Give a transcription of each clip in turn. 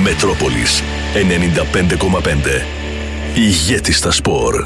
Μετρόπολης 95,5. Ηγέτης στα σπορ.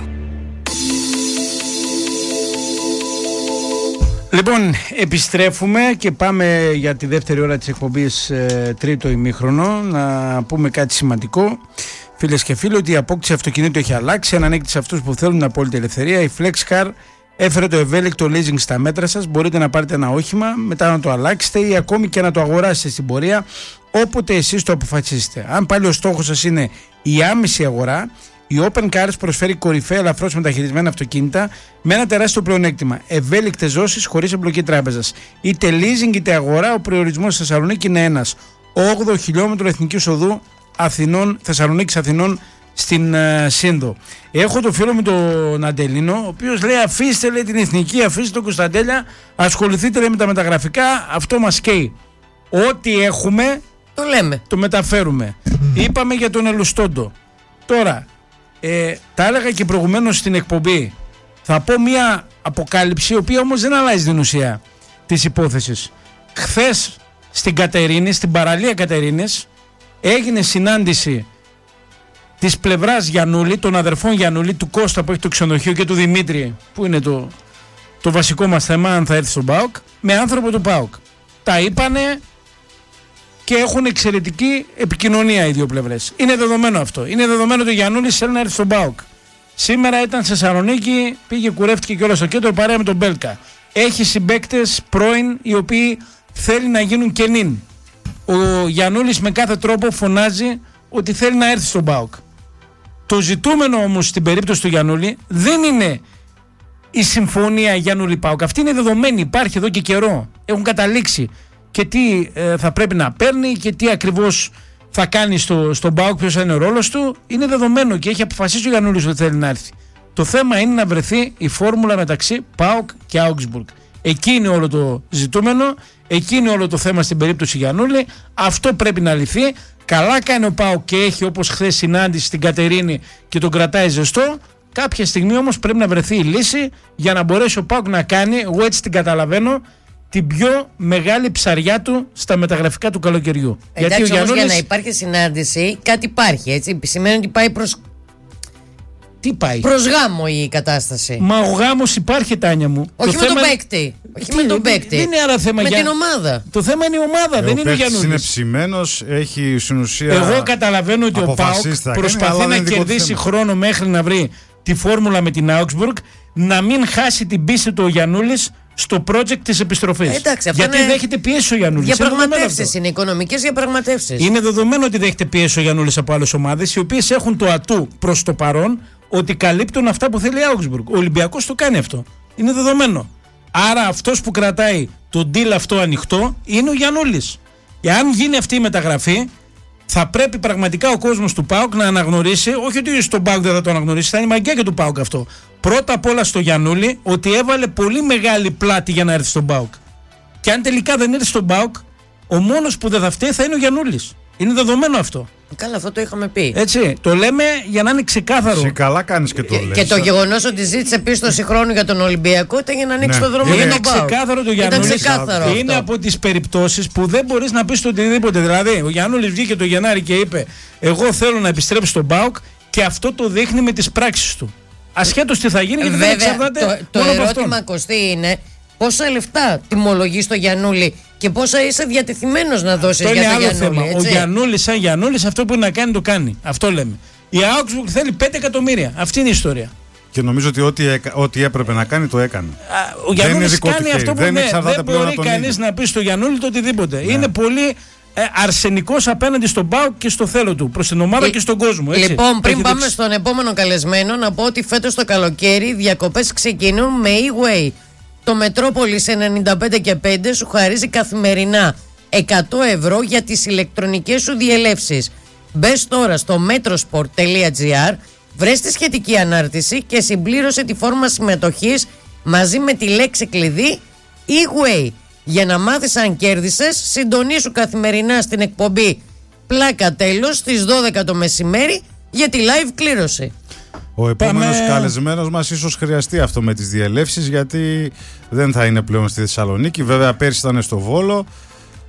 Λοιπόν, επιστρέφουμε και πάμε για τη δεύτερη ώρα της εκπομπής, τρίτο ημίχρονο, να πούμε κάτι σημαντικό. Φίλες και φίλοι, ότι η απόκτηση αυτοκινήτου έχει αλλάξει. Ανανέκτη σε αυτούς που θέλουν απόλυτη ελευθερία. Η FlexCar έφερε το ευέλικτο leasing στα μέτρα σας. Μπορείτε να πάρετε ένα όχημα, μετά να το αλλάξετε ή ακόμη και να το αγοράσετε στην πορεία, όποτε εσείς το αποφασίσετε. Αν πάλι ο στόχος σας είναι η άμεση αγορά, η Open Cars προσφέρει κορυφαία ελαφρώς μεταχειρισμένα αυτοκίνητα με ένα τεράστιο πλεονέκτημα. Ευέλικτες ζώσεις χωρίς εμπλοκή τράπεζας. Είτε leasing είτε αγορά, ο προορισμός στη Θεσσαλονίκη είναι ένας. 8 χιλιόμετρο εθνικής οδού Θεσσαλονίκης Αθηνών στην Σύνδο. Έχω το φίλο μου τον Αντελίνο, ο οποίος λέει: αφήστε, λέει, την εθνική, αφήστε τον Κωνσταντέλια, ασχοληθείτε, λέει, με τα μεταγραφικά. Αυτό μας καίει. Ό,τι έχουμε το λέμε, το μεταφέρουμε. Είπαμε για τον Ελουστόντο. Τώρα, τα έλεγα και προηγουμένως στην εκπομπή. Θα πω μια αποκάλυψη, η οποία όμως δεν αλλάζει την ουσία της υπόθεσης. Χθες στην Κατερίνη, στην παραλία Κατερίνης, έγινε συνάντηση της πλευράς Γιαννούλη, των αδερφών Γιαννούλη, του Κώστα που έχει το ξενοδοχείο και του Δημήτρη, που είναι το βασικό μας θέμα, αν θα έρθει στον ΠΑΟΚ, με άνθρωπο του ΠΑΟΚ. Τα είπανε και έχουν εξαιρετική επικοινωνία οι δύο πλευρές. Είναι δεδομένο αυτό. Είναι δεδομένο ότι ο Γιαννούλης θέλει να έρθει στον ΠΑΟΚ. Σήμερα ήταν σε Θεσσαλονίκη, πήγε, κουρεύτηκε και όλα στο κέντρο παρέα με τον Μπέλκα. Έχει συμπαίκτες πρώην οι οποίοι θέλει να γίνουν κενήν. Ο Γιαννούλης με κάθε τρόπο φωνάζει ότι θέλει να έρθει στον ΠΑΟΚ. Το ζητούμενο όμως στην περίπτωση του Γιαννούλη δεν είναι η συμφωνία Γιαννούλη-ΠΑΟΚ. Αυτή είναι δεδομένη, υπάρχει εδώ και καιρό. Έχουν καταλήξει και τι θα πρέπει να παίρνει και τι ακριβώς θα κάνει στον ΠΑΟΚ, ποιος θα είναι ο ρόλος του. Είναι δεδομένο και έχει αποφασίσει ο Γιαννούλης ότι θέλει να έρθει. Το θέμα είναι να βρεθεί η φόρμουλα μεταξύ ΠΑΟΚ και Augsburg. Εκεί είναι όλο το ζητούμενο, εκεί είναι όλο το θέμα στην περίπτωση Γιαννούλη. Αυτό πρέπει να λυθεί. Καλά κάνει ο ΠΑΟΚ και έχει, όπως χθες, συνάντηση στην Κατερίνη και τον κρατάει ζεστό. Κάποια στιγμή όμως πρέπει να βρεθεί η λύση για να μπορέσει ο ΠΑΟΚ να κάνει, εγώ έτσι την καταλαβαίνω, την πιο μεγάλη ψαριά του στα μεταγραφικά του καλοκαιριού. Εντάξει, γιατί όμως για να υπάρχει συνάντηση κάτι υπάρχει, έτσι. Σημαίνει ότι πάει προς... Τι πάει? Προς γάμο η κατάσταση. Μα ο γάμος υπάρχει, Τάνια μου. Όχι με τον παίκτη. Όχι με τον παίκτη. Δεν είναι άρα θέμα με την ομάδα. Το θέμα είναι η ομάδα, δεν είναι ο Γιαννούλης. Είναι ψημένος, έχει στην ουσία. Εγώ καταλαβαίνω ότι ο ΠΑΟΚ προσπαθεί να κερδίσει χρόνο μέχρι να βρει τη φόρμουλα με την Augsburg, να μην χάσει την πίστη του ο Γιαννούλης στο project της επιστροφής. Γιατί δέχεται πίεση ο Γιαννούλης. Διαπραγματεύσεις είναι, οικονομικές διαπραγματεύσεις. Είναι δεδομένο ότι δέχεται πίεση ο Γιαννούλης από άλλες ομάδες, οι οποίες έχουν το ατού προς το παρόν ότι καλύπτουν αυτά που θέλει η Augsburg. Ο Ολυμπιακός το κάνει αυτό. Είναι δεδομένο. Άρα αυτός που κρατάει το deal αυτό ανοιχτό είναι ο Γιαννούλης. Και αν γίνει αυτή η μεταγραφή, θα πρέπει πραγματικά ο κόσμος του ΠΑΟΚ να αναγνωρίσει, όχι ότι στον ΠΑΟΚ δεν θα το αναγνωρίσει, θα είναι μαγκιά και του ΠΑΟΚ αυτό. Πρώτα απ' όλα στο Γιαννούλη, ότι έβαλε πολύ μεγάλη πλάτη για να έρθει στον ΠΑΟΚ. Και αν τελικά δεν έρθει στον ΠΑΟΚ, ο μόνος που δεν θα φταίει θα είναι ο Γιαννούλης. Είναι δεδομένο αυτό. Καλά, αυτό το είχαμε πει. Έτσι, το λέμε για να είναι ξεκάθαρο. Σε καλά κάνεις και το λες. Και το γεγονός ότι ζήτησε πίστοση χρόνου για τον Ολυμπιακό ήταν για να ανοίξει το δρόμο για τον ΠΑΟΚ. Είναι ξεκάθαρο το Γιαννούλης. Είναι από τις περιπτώσεις που δεν μπορείς να πεις το οτιδήποτε. Δηλαδή, ο Γιαννούλης βγήκε το Γενάρη και είπε: εγώ θέλω να επιστρέψω στον ΠΑΟΚ, και αυτό το δείχνει με τις πράξεις του. Ασχέτως τι θα γίνει, γιατί δεν εξαρτάται. Το ερώτημα, Κωστή, είναι πόσα λεφτά τιμολογεί στο Γιαννούλη και πόσα είσαι διατεθειμένος να δώσεις για το Γιαννούλη. Θέμα. Ο Γιαννούλης, σαν Γιαννούλης, αυτό που είναι να κάνει το κάνει. Αυτό λέμε. Η Augsburg θέλει 5 εκατομμύρια. Αυτή είναι η ιστορία. Και νομίζω ότι ό,τι έπρεπε να κάνει το έκανε. Ο Γιαννούλης κάνει αυτό που δεν μπορεί κανείς να πει στο Γιαννούλη το οτιδήποτε. Ναι. Είναι πολύ αρσενικός απέναντι στον ΠΑΟΚ και στο θέλω του, προς την ομάδα και στον κόσμο. Έτσι. Λοιπόν, πριν πάμε στον επόμενο καλεσμένο, να πω ότι φέτος το καλοκαίρι οι διακοπές ξεκινούν με e-way. Το Μετρόπολης 95 και 5 σου χαρίζει καθημερινά 100 ευρώ για τις ηλεκτρονικές σου διελεύσεις. Μπες τώρα στο metrosport.gr, βρες τη σχετική ανάρτηση και συμπλήρωσε τη φόρμα συμμετοχής μαζί με τη λέξη κλειδί e-way. Για να μάθεις αν κέρδισες, συντονίσου καθημερινά στην εκπομπή Πλάκα Τέλος στις 12 το μεσημέρι για τη live κλήρωση. Ο επόμενος καλεσμένος μας ίσως χρειαστεί αυτό με τις διελεύσεις, γιατί δεν θα είναι πλέον στη Θεσσαλονίκη. Βέβαια πέρσι ήταν στο Βόλο.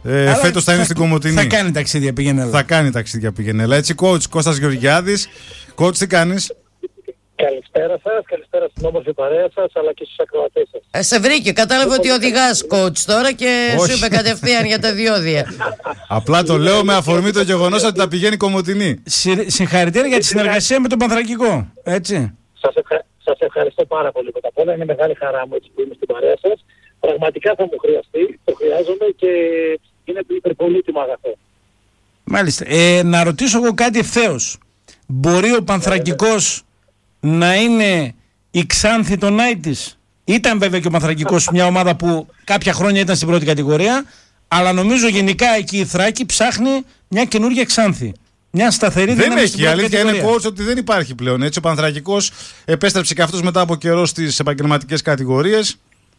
Φέτος θα είναι στην Κομοτηνή. Θα κάνει ταξίδια Πηγενέλα. Θα κάνει ταξίδια Πηγενέλα. Έτσι, coach Κώστας Γεωργιάδης. Coach, τι κάνεις? Καλησπέρα σας, καλησπέρα στην όμορφη παρέα σας, αλλά και στους ακροατές σας. Σε βρήκε, κατάλαβε ότι οδηγάς coach τώρα και σου είπε κατευθείαν για τα διόδια. Απλά το λέω με αφορμή το γεγονός ότι τα πηγαίνει Κομοτηνή. Συγχαρητήρια για τη συνεργασία με τον Πανθρακικό. Έτσι. Σας ευχαριστώ πάρα πολύ πρώτα απ' όλα. Είναι μεγάλη χαρά μου έτσι που είμαι στην παρέα σας. Πραγματικά θα μου χρειαστεί, το χρειάζομαι και είναι υπερπολίτιμο αγαθό. Μάλιστα. Να ρωτήσω εγώ κάτι ευθέως. Μπορεί ο Πανθρακικός να είναι η Ξάνθη των Νάιτης? Ήταν βέβαια και ο Πανθρακικός μια ομάδα που κάποια χρόνια ήταν στην πρώτη κατηγορία, αλλά νομίζω γενικά εκεί η Θράκη ψάχνει μια καινούργια Ξάνθη. Μια σταθερή δεν δύναμη. Έχει, η αλήθεια είναι coach ότι δεν υπάρχει πλέον. Έτσι, ο Πανθρακικός επέστρεψε και αυτός μετά από καιρό στις επαγγελματικές κατηγορίες.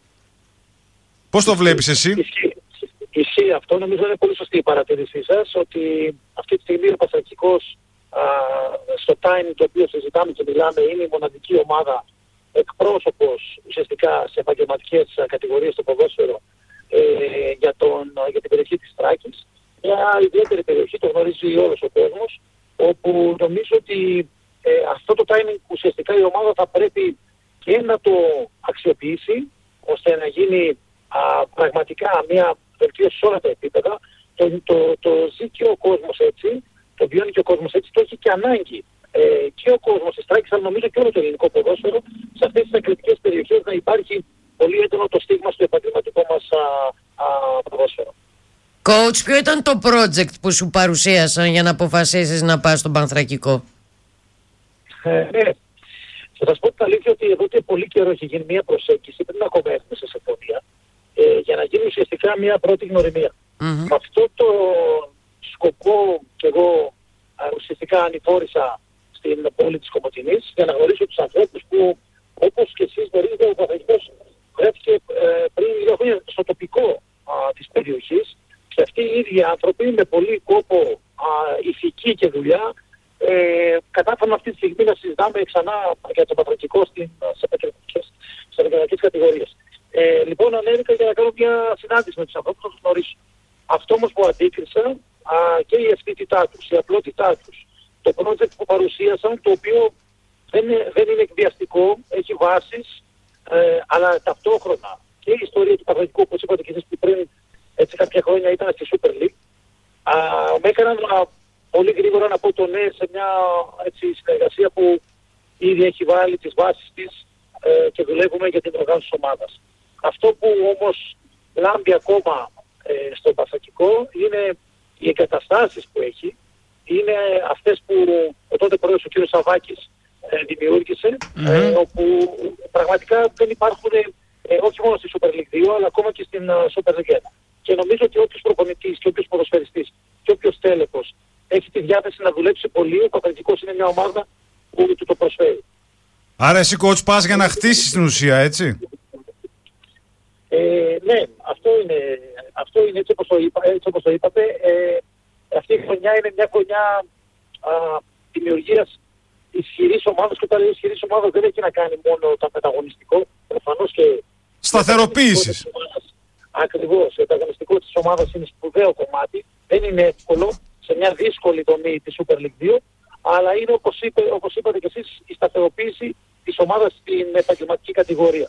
Πώς το βλέπεις εσύ? Ισχύει αυτό. Νομίζω είναι πολύ σωστή η παρατήρησή σας ότι αυτή τη στιγμή ο Πανθρακικός στο timing το οποίο συζητάμε και μιλάμε είναι η μοναδική ομάδα εκπρόσωπος ουσιαστικά σε επαγγελματικές κατηγορίες στο ποδόσφαιρο για την περιοχή της Θράκης. Μια ιδιαίτερη περιοχή, το γνωρίζει όλος ο κόσμος, όπου νομίζω ότι αυτό το timing ουσιαστικά η ομάδα θα πρέπει και να το αξιοποιήσει ώστε να γίνει πραγματικά μια βελτίωση σε όλα τα επίπεδα. Το ζει και ο κόσμος έτσι, το βιώνει και ο κόσμος έτσι, το έχει και ανάγκη και ο κόσμος της Θράκης, αλλά νομίζω και όλο το ελληνικό ποδόσφαιρο σε αυτές τις ακριτικές περιοχές να υπάρχει πολύ έντονο το στίγμα στο επαγγελματικό μας ποδόσφαιρο. Coach, ποιο ήταν το project που σου παρουσίασαν για να αποφασίσεις να πας στον Πανθρακικό? Ναι, θα σας πω την αλήθεια ότι εδώ και πολύ καιρό έχει γίνει μια προσέγγιση πριν ακόμα έρθουμε σε συμφωνία για να γίνει ουσιαστικά μια πρώτη γνωριμία. Με αυτό το σκοπό και εγώ ουσιαστικά ανηφόρησα στην πόλη της Κομοτηνής για να γνωρίσω τους ανθρώπους που, όπως και εσείς γνωρίζετε, ο Πανθρακικός βρέθηκε πριν 2 χρόνια στο τοπικό της περιοχής και αυτοί οι ίδιοι άνθρωποι με πολύ κόπο, ηθική και δουλειά κατάφεραν αυτή τη στιγμή να συζητάμε ξανά για τον Πανθρακικό σε επαγγελματικές κατηγορίες. Λοιπόν, ανέβηκα για να κάνω μια συνάντηση με τους ανθρώπους, να τους γνωρίσω. Αυτό όμως που αντίκρισα και η ευθύτητά τους, η απλότητά τους, το project που παρουσίασαν, το οποίο δεν είναι εκβιαστικό, έχει βάσεις, αλλά ταυτόχρονα και η ιστορία του Πανθρακικού, όπως είπατε και εσείς πριν έτσι κάποια χρόνια ήταν στη Super League, με έκαναν πολύ γρήγορα να πω το ναι σε μια έτσι, συνεργασία που ήδη έχει βάλει τις βάσεις της και δουλεύουμε για την οργάνωση της ομάδας. Αυτό που όμως λάμπει ακόμα στον Πανθρακικό είναι οι εγκαταστάσεις που έχει, είναι αυτές που ο τότε πρόεδρος ο κ. Σαββάκης δημιούργησε, όπου πραγματικά δεν υπάρχουν όχι μόνο στη Super League 2, αλλά ακόμα και στην Super League 1. Και νομίζω ότι όποιος προπονητής και όποιος ποδοσφαιριστής και όποιος τέλεχος έχει τη διάθεση να δουλέψει πολύ, ο Πανθρακικός είναι μια ομάδα που του το προσφέρει. Άρα εσύ coach πας για να χτίσεις την ουσία, έτσι? Ναι, αυτό είναι έτσι όπως το είπατε. Αυτή η χρονιά είναι μια χρονιά δημιουργίας ισχυρής ομάδας, και όταν λέω ισχυρής ομάδας δεν έχει να κάνει μόνο το μεταγωνιστικό, προφανώς και σταθεροποίησης. Ακριβώς, το αγωνιστικό της ομάδας είναι σπουδαίο κομμάτι, δεν είναι εύκολο σε μια δύσκολη δομή της Super League 2, αλλά είναι όπως είπατε και εσείς η σταθεροποίηση της ομάδας στην επαγγελματική κατηγορία.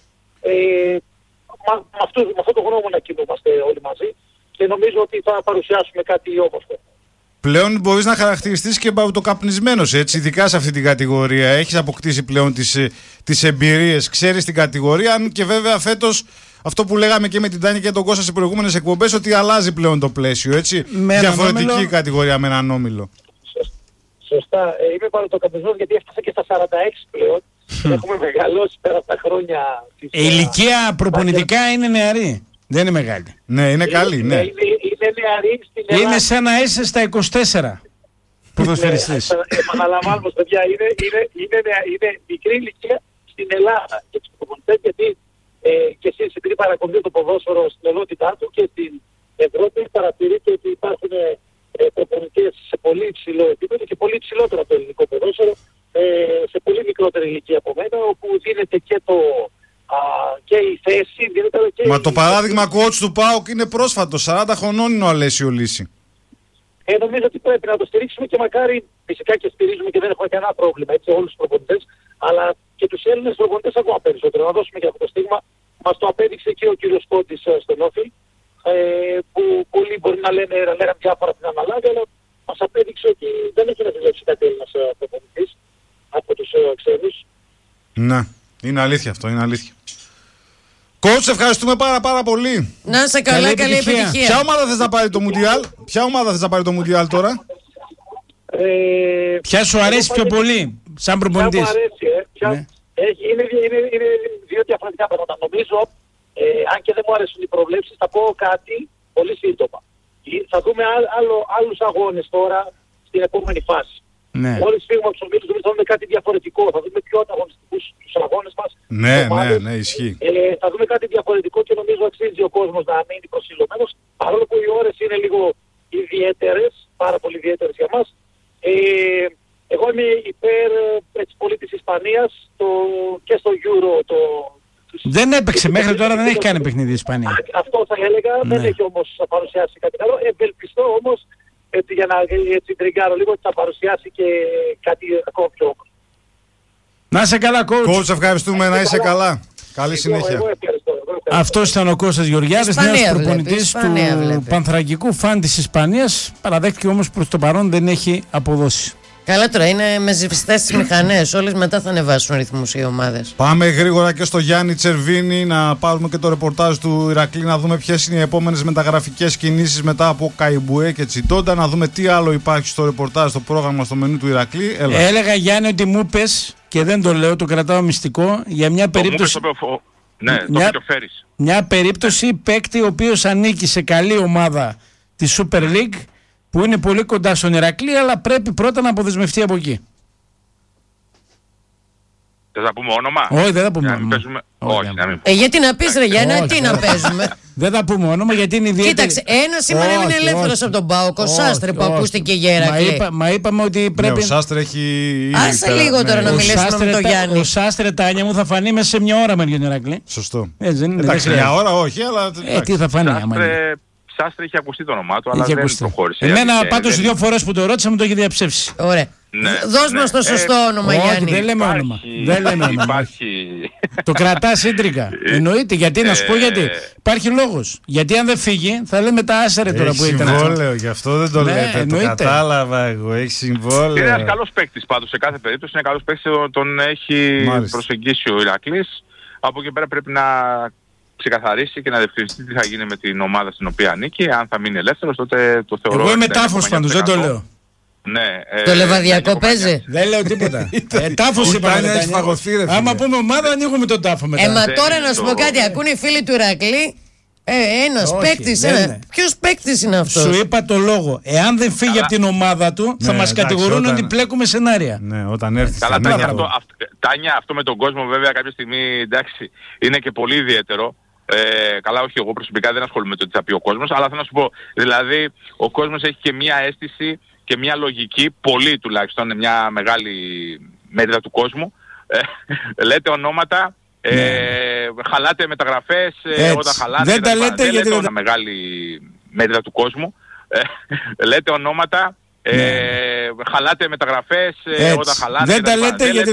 Με αυτό το γνώμονα κινούμαστε όλοι μαζί και νομίζω ότι θα παρουσιάσουμε κάτι όμορφο. Πλέον μπορείς να χαρακτηριστείς και μπαουτοκαπνισμένος, έτσι, ειδικά σε αυτή την κατηγορία. Έχεις αποκτήσει πλέον τις εμπειρίες, ξέρεις την κατηγορία, αν και βέβαια φέτος αυτό που λέγαμε και με την Τάνη και τον Κώστα σε προηγούμενες εκπομπές, ότι αλλάζει πλέον το πλαίσιο, έτσι. Διαφορετική κατηγορία με έναν όμιλο. Σωστά. Είμαι μπαουτοκαπνισμένος γιατί έφτασα και στα 46 πλέον. Έχουμε μεγαλώσει πέρα από τα χρόνια. Η ηλικία προπονητικά είναι νεαρή. Δεν είναι μεγάλη. Ναι, είναι καλή, ναι. Είναι νεαρή στην Ελλάδα. Είναι σαν να είσαι στα 24. Ποδοσφαιριστής. Επαναλαμβάνω, παιδιά, είναι μικρή ηλικία στην Ελλάδα. Και τους προπονητές, γιατί και εσείς επειδή παρακολουθείτε το ποδόσφαιρο στην ενότητά του και στην Ευρώπη, παρατηρείτε ότι υπάρχουν προπονητές σε πολύ υψηλό επίπεδο και πολύ υψηλότερο από το ελληνικό ποδόσφαιρο, σε πολύ μικρότερη ηλικία από μένα, όπου δίνεται και η θέση, δίνεται και Μα το παράδειγμα coach του ΠΑΟΚ είναι πρόσφατο. 40 χρονών είναι ο Αλέσιο Λύση. Νομίζω ότι πρέπει να το στηρίξουμε και μακάρι φυσικά και στηρίζουμε και δεν έχουμε κανένα πρόβλημα έτσι, όλους τους προπονητές, αλλά και τους Έλληνες προπονητές ακόμα περισσότερο. Να δώσουμε και αυτό το στίγμα. Μας το απέδειξε και ο κύριος Κόντης στον Όφη, που πολλοί μπορεί να λέγανε διάφορα την αναλάβει, αλλά μας απέδειξε ότι δεν έχει να δουλέψει κάτι Έλληνας προπονητής από τους ξένους. Ναι, είναι αλήθεια αυτό, είναι αλήθεια. Coach, ευχαριστούμε πάρα πολύ. Να είσαι καλά, καλή επιτυχία. Ποια ομάδα θες να πάρει το Μουντιάλ? Ποια ομάδα θες να πάρει το Μουντιάλ τώρα? Ποια σου αρέσει πιο πολύ, σαν προπονητής? Ποια μου αρέσει, είναι δύο διαφορετικά πράγματα. Νομίζω, αν και δεν μου αρέσουν οι προβλέψεις, θα πω κάτι πολύ σύντομα. Θα δούμε άλλους αγώνες τώρα στην επόμενη φάση. Ναι. Μόλις φύγουμε από τους ομίλους, θα δούμε κάτι διαφορετικό. Θα δούμε πιο ανταγωνιστικούς τους αγώνες μας. Ναι, ισχύει. Θα δούμε κάτι διαφορετικό και νομίζω αξίζει ο κόσμος να μείνει προσιλωμένος. Παρόλο που οι ώρες είναι λίγο ιδιαίτερες, πάρα πολύ ιδιαίτερες για μας. Εγώ είμαι υπέρ πολύ της Ισπανίας και στο Euro. Δεν έπαιξε μέχρι τώρα, δεν έχει κάνει παιχνίδι η Ισπανία. Αυτό θα έλεγα, δεν έχει όμως παρουσιάσει κάτι καλό. Ευελπιστώ όμως, για να τριγκάρω λίγο, ότι θα παρουσιάσει και κάτι ακόμα πιο όμορφο. Να είσαι καλά, coach. Coach, ευχαριστούμε, να είσαι καλά. Καλή συνέχεια. Αυτός ήταν ο Κώστας Γεωργιάδης, νέος προπονητής του Πανθρακικού, φαν της Ισπανίας. Παραδέχτηκε όμως προς το παρόν δεν έχει αποδώσει. Καλά τώρα, είναι με ζυφιστές τις μηχανές. Όλες μετά θα ανεβάσουν ρυθμούς οι ομάδες. Πάμε γρήγορα και στο Γιάννη Τσερβίνη να πάρουμε και το ρεπορτάζ του Ηρακλή, να δούμε ποιες είναι οι επόμενες μεταγραφικές κινήσεις μετά από Καϊμπουέ και Τσιτόντα, να δούμε τι άλλο υπάρχει στο ρεπορτάζ, στο πρόγραμμα, στο μενού του Ηρακλή. Έλεγα, Γιάννη, ότι μου πες, και δεν το λέω, το κρατάω μυστικό, για μια περίπτωση. Μια περίπτωση παίκτη ο οποίος ανήκει σε καλή ομάδα της Super League, που είναι πολύ κοντά στον Ηρακλή, αλλά πρέπει πρώτα να αποδεσμευτεί από εκεί. Δεν θα πούμε όνομα? Όχι, δεν θα πούμε όνομα. Γιατί να πεις ρε Γιάννη, τι να παίζουμε? Δεν θα πούμε όνομα γιατί είναι ιδιαίτερη. Κοίταξε, ένα σήμερα έμεινε ελεύθερος από τον ΠΑΟΚ, ο Σάστρε που ακούστηκε για Ηρακλή. Μα είπαμε ότι πρέπει. Ο Σάστρε έχει. Άσε λίγο τώρα να μιλήσουμε με τον Γιάννη. Ο Σάστρε, Τάνια μου, θα φανεί μέσα σε μια ώρα με τον Ηρακλή. Σωστό. Εντάξει, μια ώρα όχι, αλλά. Τι θα φανεί άμα. Σάστρε είχε ακουστεί το όνομά του, αλλά δεν προχώρησε. Εμένα πάντως 2 φορές που το ρώτησα μου το έχει διαψεύσει. Ωραία. Δώσ' μας το σωστό όνομα, Γιάννη. Δεν λέμε όνομα. Το κρατάς ίντρικα. Εννοείται. Γιατί, να σου πω γιατί. Υπάρχει λόγος. Γιατί αν δεν φύγει, θα λέμε τα άσερε τώρα που ήταν. Έχει συμβόλαιο, γι' αυτό δεν το λέτε. Το κατάλαβα εγώ. Έχει συμβόλαιο. Είναι ένας καλός παίκτης πάντως σε κάθε περίπτωση. Είναι καλός παίκτης, τον έχει προσεγγίσει ο Ηρακλής. Από εκεί πέρα πρέπει να ξεκαθαρίσει και να διευκρινιστεί τι θα γίνει με την ομάδα στην οποία ανήκει. Αν θα μείνει ελεύθερος, τότε το θεωρώ. Εγώ είμαι τάφος πάντως, δεν το λέω. Ναι, το Λεβαδιακό παίζει. Δεν λέω τίποτα. Τάφος είπαμε. Άμα πούμε ομάδα, ανοίγουμε τον τάφο μετά. Μα τώρα να σου πω κάτι, ακούνε οι φίλοι του Ηρακλή. Ένας παίκτης. Ποιος παίκτης είναι αυτός? Σου είπα το λόγο. Εάν δεν φύγει από την ομάδα του, θα μας κατηγορούν ότι πλέκουμε σενάρια. Ναι, όταν έρθει. Καλά, Τάνια, αυτό με τον κόσμο βέβαια κάποια στιγμή, εντάξει, είναι και πολύ ιδιαίτερο. Καλά, όχι, εγώ προσωπικά δεν ασχολούμαι με το τι θα πει ο κόσμος, αλλά θέλω να σου πω, δηλαδή ο κόσμος έχει και μια αίσθηση και μια λογική, πολύ τουλάχιστον, μια μεγάλη μερίδα του κόσμου. Λέτε ονόματα, χαλάτε μεταγραφές, όταν χαλάτε, δεν τα λέτε γιατί λέτε μεγάλη μερίδα του κόσμου. Λέτε ονόματα, χαλάτε μεταγραφές, όταν χαλάτε, δεν τα λέτε γιατί